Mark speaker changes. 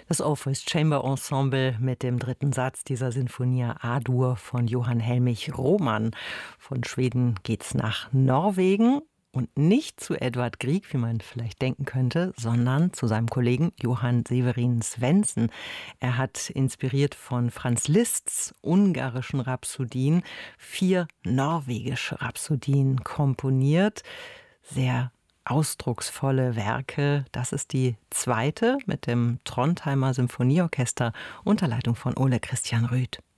Speaker 1: Das Orpheus Chamber Ensemble mit dem dritten Satz dieser Sinfonia A-Dur von Johann Helmich Rohmann. Von Schweden geht's nach Norwegen und nicht zu Edvard Grieg, wie man vielleicht denken könnte, sondern zu seinem Kollegen Johann Severin Svendsen. Er hat inspiriert von Franz Liszts ungarischen Rhapsodien 4 norwegische Rhapsodien komponiert. Sehr ausdrucksvolle Werke. Das ist die zweite mit dem Trondheimer Symphonieorchester unter Leitung von Ole Christian Rüth.